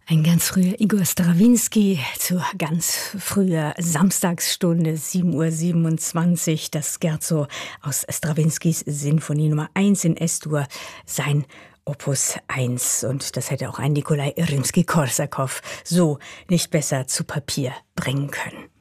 Ein ganz früher Igor Strawinski zu ganz früher Samstagsstunde, 7:27 Uhr, das Scherzo aus Strawinskys Sinfonie Nummer 1 in S-Dur, sein Opus 1. Und das hätte auch ein Nikolai Rimski-Korsakow so nicht besser zu Papier bringen können.